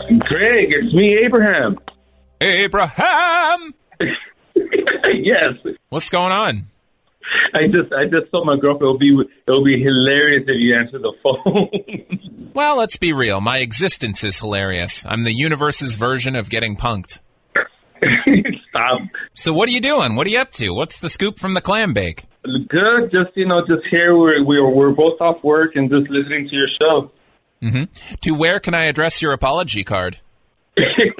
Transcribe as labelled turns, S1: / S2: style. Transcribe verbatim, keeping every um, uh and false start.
S1: Greg, it's me, Abraham.
S2: Abraham!
S1: Yes.
S2: What's going on?
S1: I just I just told my girlfriend it'll be it'll be hilarious if you answer the phone.
S2: Well, let's be real. My existence is hilarious. I'm the universe's version of getting punked.
S1: Stop.
S2: So what are you doing? What are you up to? What's the scoop from the clam bake?
S1: Good. Just, you know, just here we're, we're, we're both off work and just listening to your show.
S2: Mm-hmm. To where can I address your apology card?